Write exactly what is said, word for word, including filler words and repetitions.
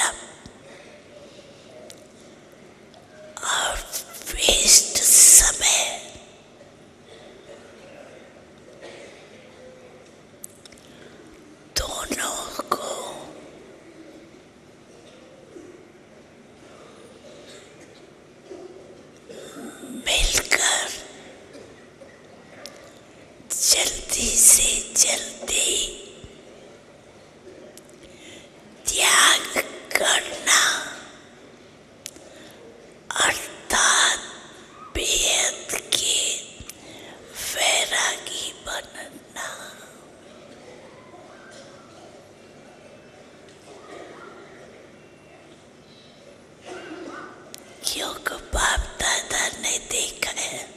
मतलब और वेस्ट समय दोनों को मिलकर जल्दी से जल्दी त्याग करना अर्थात बेहद के वैरागी बनना। क्योंकि बाप दादा ने देखा है